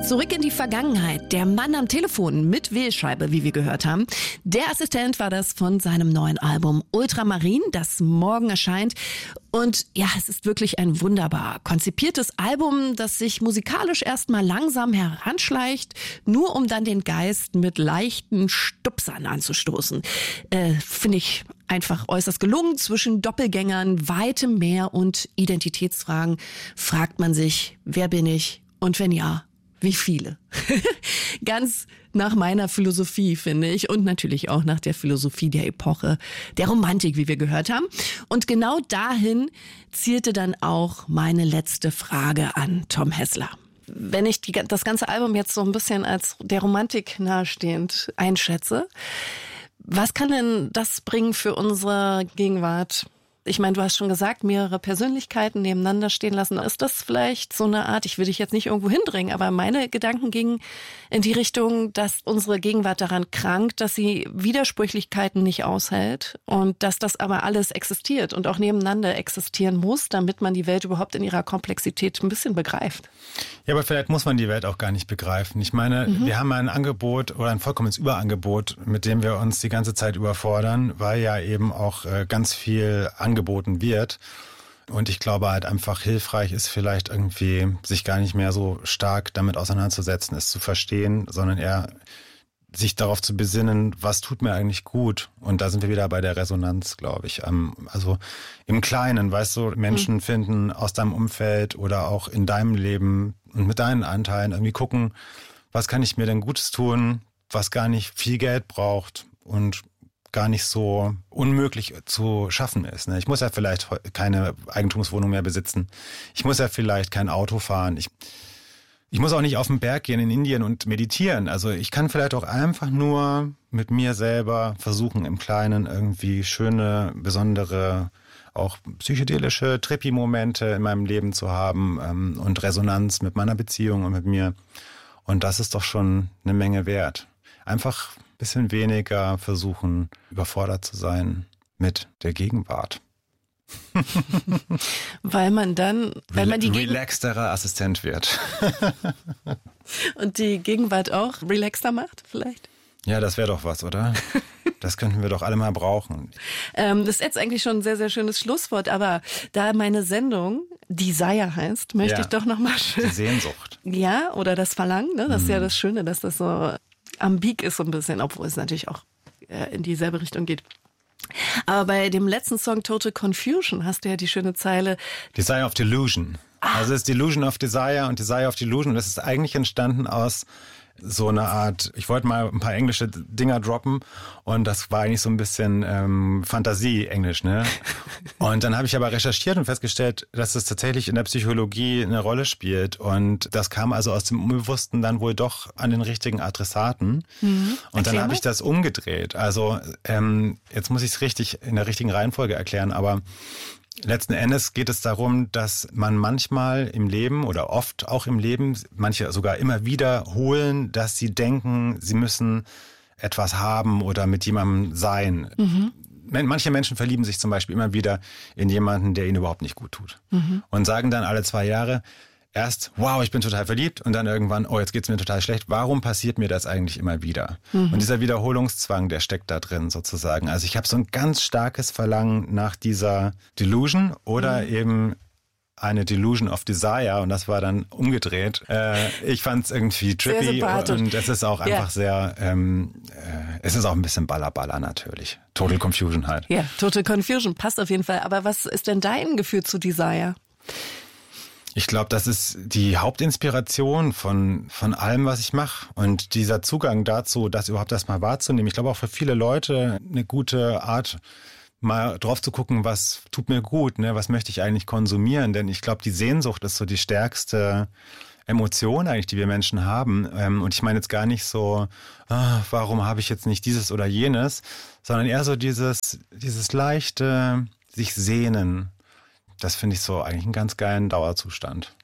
Zurück in die Vergangenheit. Der Mann am Telefon mit Wählscheibe, wie wir gehört haben. Der Assistent war das von seinem neuen Album Ultramarin, das morgen erscheint. Und ja, es ist wirklich ein wunderbar konzipiertes Album, das sich musikalisch erstmal langsam heranschleicht, nur um dann den Geist mit leichten Stupsern anzustoßen. Finde ich einfach äußerst gelungen. Zwischen Doppelgängern, weitem Meer und Identitätsfragen fragt man sich, wer bin ich und wenn ja, wie viele? Ganz nach meiner Philosophie, finde ich. Und natürlich auch nach der Philosophie der Epoche, der Romantik, wie wir gehört haben. Und genau dahin zielte dann auch meine letzte Frage an Tom Hessler. Wenn ich das ganze Album jetzt so ein bisschen als der Romantik nahestehend einschätze, was kann denn das bringen für unsere Gegenwart? Ich meine, du hast schon gesagt, mehrere Persönlichkeiten nebeneinander stehen lassen. Ist das vielleicht so eine Art, ich will dich jetzt nicht irgendwo hindringen, aber meine Gedanken gingen in die Richtung, dass unsere Gegenwart daran krankt, dass sie Widersprüchlichkeiten nicht aushält und dass das aber alles existiert und auch nebeneinander existieren muss, damit man die Welt überhaupt in ihrer Komplexität ein bisschen begreift. Ja, aber vielleicht muss man die Welt auch gar nicht begreifen. Ich meine, wir haben ein Angebot oder ein vollkommenes Überangebot, mit dem wir uns die ganze Zeit überfordern, weil ja eben auch ganz viel angeboten wird. Und ich glaube halt einfach hilfreich ist vielleicht irgendwie, sich gar nicht mehr so stark damit auseinanderzusetzen, es zu verstehen, sondern eher sich darauf zu besinnen, was tut mir eigentlich gut. Und da sind wir wieder bei der Resonanz, glaube ich. Also im Kleinen, weißt du, Menschen finden aus deinem Umfeld oder auch in deinem Leben und mit deinen Anteilen irgendwie gucken, was kann ich mir denn Gutes tun, was gar nicht viel Geld braucht und gar nicht so unmöglich zu schaffen ist. Ich muss ja vielleicht keine Eigentumswohnung mehr besitzen. Ich muss ja vielleicht kein Auto fahren. Ich muss auch nicht auf den Berg gehen in Indien und meditieren. Also ich kann vielleicht auch einfach nur mit mir selber versuchen, im Kleinen irgendwie schöne, besondere, auch psychedelische Trippy-Momente in meinem Leben zu haben und Resonanz mit meiner Beziehung und mit mir. Und das ist doch schon eine Menge wert. Einfach ein bisschen weniger versuchen, überfordert zu sein mit der Gegenwart. Weil man die relaxterer Assistent wird. Und die Gegenwart auch relaxter macht, vielleicht? Ja, das wäre doch was, oder? Das könnten wir doch alle mal brauchen. Das ist jetzt eigentlich schon ein sehr, sehr schönes Schlusswort, aber da meine Sendung Desire heißt, möchte ich doch nochmal schön... Die Sehnsucht. Ja, oder das Verlangen, ne? Das ist ja das Schöne, dass das so ambig ist so ein bisschen, obwohl es natürlich auch in dieselbe Richtung geht. Aber bei dem letzten Song Total Confusion hast du ja die schöne Zeile Desire of Delusion. Also es ist Delusion of Desire und Desire of Delusion. Das ist eigentlich entstanden aus so einer Art, ich wollte mal ein paar englische Dinger droppen und das war eigentlich so ein bisschen Fantasie-Englisch, ne? Und dann habe ich aber recherchiert und festgestellt, dass es tatsächlich in der Psychologie eine Rolle spielt und das kam also aus dem Unbewussten dann wohl doch an den richtigen Adressaten. Und dann habe ich das umgedreht. Also jetzt muss ich es richtig in der richtigen Reihenfolge erklären, aber letzten Endes geht es darum, dass man manchmal im Leben oder oft auch im Leben, manche sogar immer wiederholen, dass sie denken, sie müssen etwas haben oder mit jemandem sein. Manche Menschen verlieben sich zum Beispiel immer wieder in jemanden, der ihnen überhaupt nicht gut tut. Und sagen dann alle 2 Jahre, erst, wow, ich bin total verliebt und dann irgendwann, oh, jetzt geht's mir total schlecht. Warum passiert mir das eigentlich immer wieder? Und dieser Wiederholungszwang, der steckt da drin sozusagen. Also ich habe so ein ganz starkes Verlangen nach dieser Delusion oder eben eine Delusion of Desire und das war dann umgedreht. Ich fand es irgendwie trippy und es ist auch einfach sehr, es ist auch ein bisschen Baller natürlich. Total Confusion halt. Ja, Total Confusion passt auf jeden Fall. Aber was ist denn dein Gefühl zu Desire? Ich glaube, das ist die Hauptinspiration von allem, was ich mache. Und dieser Zugang dazu, das überhaupt erstmal wahrzunehmen. Ich glaube auch für viele Leute eine gute Art, mal drauf zu gucken, was tut mir gut, ne? Was möchte ich eigentlich konsumieren? Denn ich glaube, die Sehnsucht ist so die stärkste Emotion eigentlich, die wir Menschen haben. Und ich meine jetzt gar nicht so, warum habe ich jetzt nicht dieses oder jenes, sondern eher so dieses leichte sich sehnen. Das finde ich so eigentlich einen ganz geilen Dauerzustand.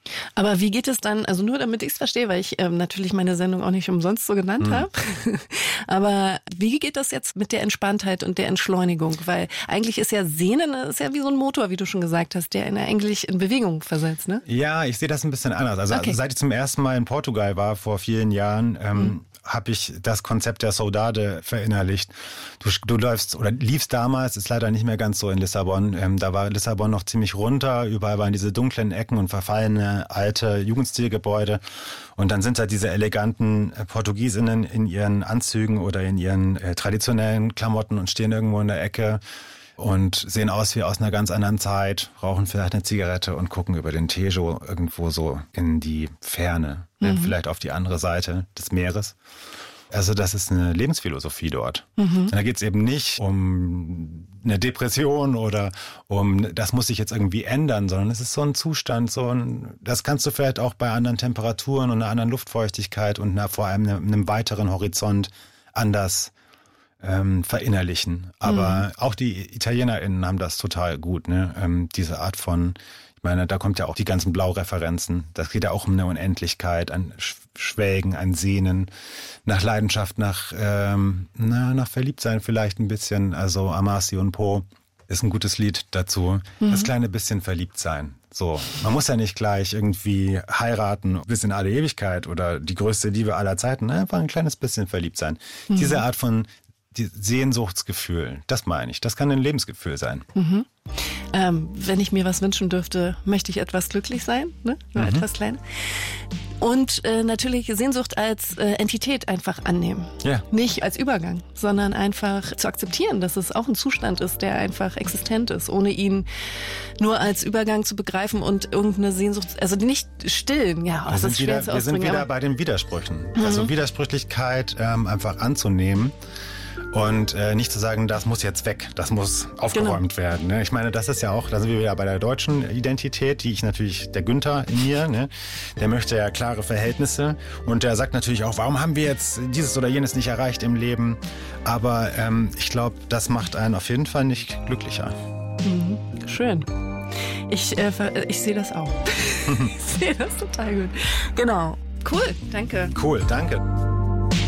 Aber wie geht es dann, also nur damit ich es verstehe, weil ich natürlich meine Sendung auch nicht umsonst so genannt habe, aber wie geht das jetzt mit der Entspanntheit und der Entschleunigung? Weil eigentlich ist ja Sehnen, ist ja wie so ein Motor, wie du schon gesagt hast, der eigentlich in Bewegung versetzt, ne? Ja, ich sehe das ein bisschen anders. Also seit ich zum ersten Mal in Portugal war, vor vielen Jahren, habe ich das Konzept der Saudade verinnerlicht. Du läufst oder liefst damals, ist leider nicht mehr ganz so in Lissabon. Da war Lissabon noch ziemlich runter, überall waren diese dunklen Ecken und verfallene alte Jugendstilgebäude. Und dann sind da diese eleganten Portugiesinnen in ihren Anzügen oder in ihren traditionellen Klamotten und stehen irgendwo in der Ecke und sehen aus wie aus einer ganz anderen Zeit, rauchen vielleicht eine Zigarette und gucken über den Tejo irgendwo so in die Ferne, vielleicht auf die andere Seite des Meeres. Also das ist eine Lebensphilosophie dort. Und da geht es eben nicht um eine Depression oder um, das muss sich jetzt irgendwie ändern, sondern es ist so ein Zustand, das kannst du vielleicht auch bei anderen Temperaturen und einer anderen Luftfeuchtigkeit und vor allem einem weiteren Horizont anders verinnerlichen. Aber auch die ItalienerInnen haben das total gut, ne? Diese Art von, ich meine, da kommt ja auch die ganzen Blau-Referenzen. Das geht ja auch um eine Unendlichkeit, ein Schwelgen, ein Sehnen, nach Leidenschaft, nach Verliebtsein vielleicht ein bisschen. Also Amasio und Po ist ein gutes Lied dazu. Das kleine bisschen verliebt sein. So, man muss ja nicht gleich irgendwie heiraten bis in alle Ewigkeit oder die größte Liebe aller Zeiten. Einfach ein kleines bisschen verliebt sein. Diese Art von Sehnsuchtsgefühl, das meine ich. Das kann ein Lebensgefühl sein. Wenn ich mir was wünschen dürfte, möchte ich etwas glücklich sein, ne? Nur etwas klein. Und natürlich Sehnsucht als Entität einfach annehmen. Ja. Nicht als Übergang, sondern einfach zu akzeptieren, dass es auch ein Zustand ist, der einfach existent ist, ohne ihn nur als Übergang zu begreifen und irgendeine Sehnsucht, also nicht stillen. Ja, das ist schwer zu ausdrücken. Wir sind wieder bei den Widersprüchen. Also Widersprüchlichkeit einfach anzunehmen. Und nicht zu sagen, das muss jetzt weg, das muss aufgeräumt werden. Ne? Ich meine, das ist ja auch, da sind wir wieder bei der deutschen Identität, die ich natürlich, der Günther in mir, ne? Der möchte ja klare Verhältnisse und der sagt natürlich auch, warum haben wir jetzt dieses oder jenes nicht erreicht im Leben? Aber ich glaube, das macht einen auf jeden Fall nicht glücklicher. Schön. Ich sehe das auch. Ich sehe das total gut. Genau. Cool, danke. Cool, danke.